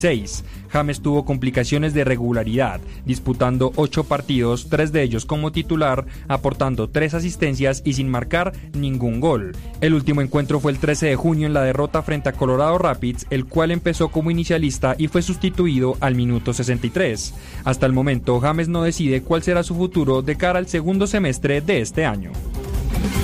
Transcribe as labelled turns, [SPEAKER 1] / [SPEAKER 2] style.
[SPEAKER 1] James tuvo complicaciones de regularidad, disputando 8 partidos, 3 de ellos como titular, aportando 3 asistencias y sin marcar ningún gol. El último encuentro fue el 13 de junio en la derrota frente a Colorado Rapids, el cual empezó como inicialista y fue sustituido al minuto 63. Hasta el momento, James no decide cuál será su futuro de cara al segundo semestre de este año.